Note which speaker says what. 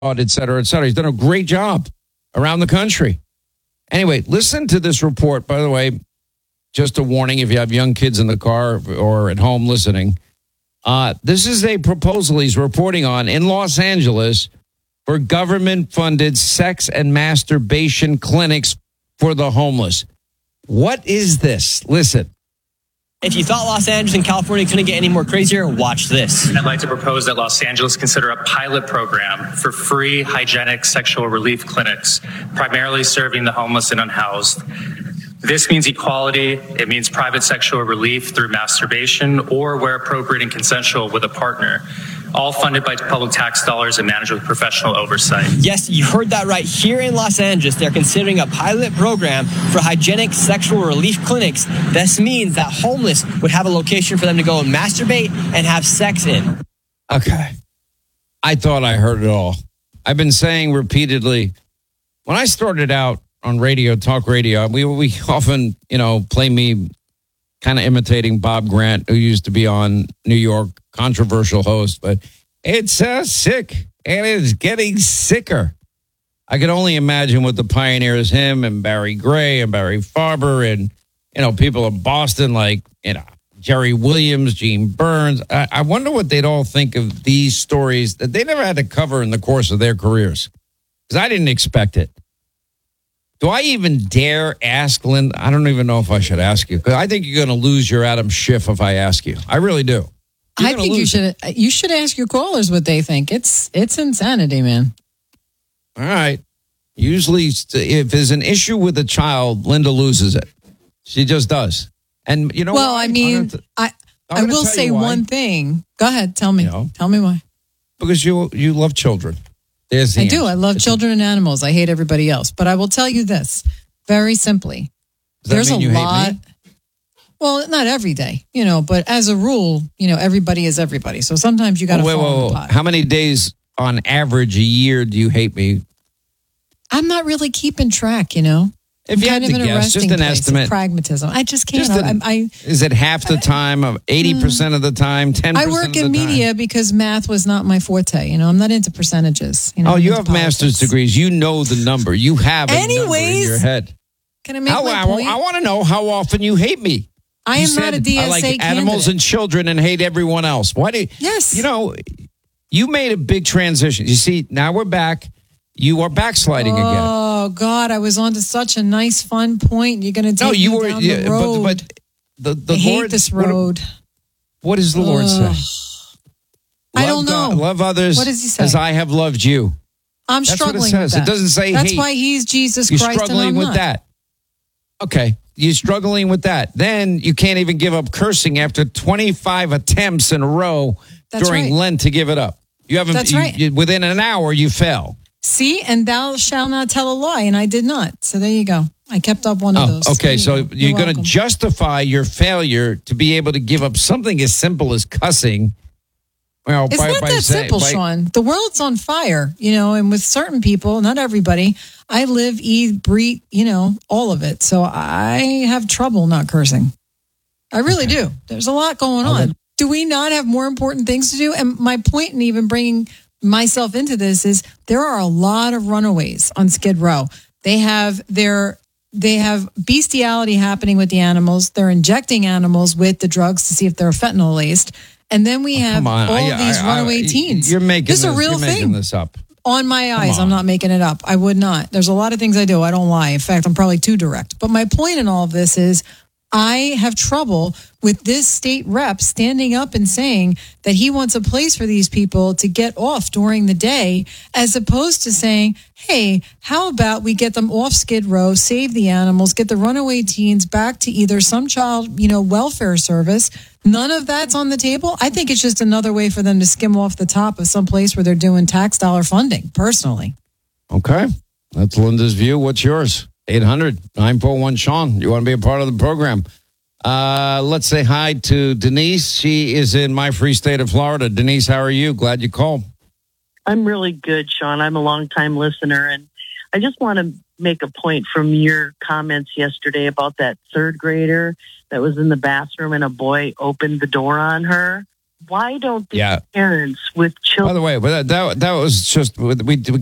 Speaker 1: et cetera, et cetera. He's done a great job around the country. Anyway, listen to this report. By the way, just a warning if you have young kids in the car or at home listening. This is a proposal he's reporting on in Los Angeles for government-funded sex and masturbation clinics for the homeless. What is this? Listen.
Speaker 2: If you thought Los Angeles and California couldn't get any more crazier, watch this.
Speaker 3: I'd like to propose that Los Angeles consider a pilot program for free hygienic sexual relief clinics, primarily serving the homeless and unhoused. This means equality. It means private sexual relief through masturbation or, where appropriate and consensual, with a partner. All funded by public tax dollars and managed with professional oversight.
Speaker 2: Yes, you heard that right. Here in Los Angeles, they're considering a pilot program for hygienic sexual relief clinics. This means that homeless would have a location for them to go and masturbate and have sex in.
Speaker 1: Okay. I thought I heard it all. I've been saying repeatedly, when I started out on radio, talk radio, we often, play me kind of imitating Bob Grant, who used to be on New York, controversial host, but it's sick and it's getting sicker. I could only imagine what the pioneers, him and Barry Gray and Barry Farber and, people in Boston like, Jerry Williams, Gene Burns. I wonder what they'd all think of these stories that they never had to cover in the course of their careers. Because I didn't expect it. Do I even dare ask Lynn? I don't even know if I should ask you. Because I think you're going to lose your Adam Schiff if I ask you. I really do.
Speaker 4: I think you should ask your callers what they think. It's insanity, man.
Speaker 1: All right. Usually, if there's an issue with a child, Linda loses it. She just does. And you know
Speaker 4: well,
Speaker 1: why?
Speaker 4: I mean, I will say one thing. Go ahead. Tell me. Tell me why.
Speaker 1: Because you love children.
Speaker 4: I do. I love children and animals. I hate everybody else. But I will tell you this very simply. There's a lot. Well, not every day, but as a rule, everybody is everybody. So sometimes you got to fall in the pot.
Speaker 1: How many days on average a year do you hate me?
Speaker 4: I'm not really keeping track, If
Speaker 1: you had to guess, just an estimate.
Speaker 4: Pragmatism. I just can't.
Speaker 1: Is it half the time, 80% of the time, 10%
Speaker 4: I work in media because math was not my forte. I'm not into percentages.
Speaker 1: You have master's degrees. You know the number. You have a number in your head.
Speaker 4: Can I make my point?
Speaker 1: I want to know how often you hate me.
Speaker 4: I am not a DSA
Speaker 1: I like
Speaker 4: candidate.
Speaker 1: Animals and children and hate everyone else. Why do you?
Speaker 4: Yes.
Speaker 1: You made a big transition. You see, now we're back. You are backsliding again.
Speaker 4: Oh, God. I was on to such a nice, fun point. You're going to take me down the road.
Speaker 1: But the
Speaker 4: I hate
Speaker 1: Lord,
Speaker 4: this road.
Speaker 1: What does the Lord say?
Speaker 4: I don't know.
Speaker 1: God, love others
Speaker 4: what does he say?
Speaker 1: as I have loved you.
Speaker 4: I'm struggling with that.
Speaker 1: It doesn't say
Speaker 4: That's
Speaker 1: hate.
Speaker 4: why he's Jesus Christ.
Speaker 1: You're struggling
Speaker 4: and I'm
Speaker 1: with
Speaker 4: not.
Speaker 1: that. Okay. You're struggling with that. Then you can't even give up cursing after 25 attempts in a row during Lent to give it up. You haven't.
Speaker 4: That's right.
Speaker 1: Within an hour, you fell.
Speaker 4: See, and thou shalt not tell a lie, and I did not. So there you go. I kept up one of those.
Speaker 1: Okay, so you're going to
Speaker 4: welcome.
Speaker 1: justify your failure to be able to give up something as simple as cussing. Well,
Speaker 4: it's not that simple, Sean. The world's on fire, and with certain people, not everybody, I live, eat, breathe, all of it. So I have trouble not cursing. I really do. There's a lot going on. Do we not have more important things to do? And my point in even bringing myself into this is there are a lot of runaways on Skid Row. They have bestiality happening with the animals. They're injecting animals with the drugs to see if they're fentanyl laced. And then we have these runaway teens.
Speaker 1: You're making
Speaker 4: this is a real thing.
Speaker 1: This up.
Speaker 4: On my eyes, I'm not making it up. I would not. There's a lot of things I do. I don't lie. In fact, I'm probably too direct. But my point in all of this is I have trouble with this state rep standing up and saying that he wants a place for these people to get off during the day, as opposed to saying, hey, how about we get them off Skid Row, save the animals, get the runaway teens back to either some child, welfare service. None of that's on the table. I think it's just another way for them to skim off the top of some place where they're doing tax dollar funding, personally.
Speaker 1: Okay. That's Linda's view. What's yours? 800-941-SEAN. You want to be a part of the program. Let's say hi to Denise. She is in my free state of Florida. Denise, how are you? Glad you called.
Speaker 5: I'm really good, Sean. I'm a longtime listener, and I just want to make a point from your comments yesterday about that third grader that was in the bathroom and a boy opened the door on her. Why don't the
Speaker 1: Yeah.
Speaker 5: parents with
Speaker 1: By
Speaker 5: children?
Speaker 1: the way, but that was just we